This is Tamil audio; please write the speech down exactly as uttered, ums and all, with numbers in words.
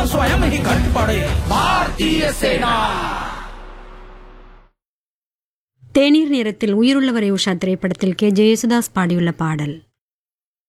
स्वयं ही घट पड़े भारतीय सेना। தேநீர் நேரத்தில் உயிருள்ளவரை உஷா திரைப்படத்தில் கே ஜெயசுதாஸ் பாடியுள்ள பாடல்.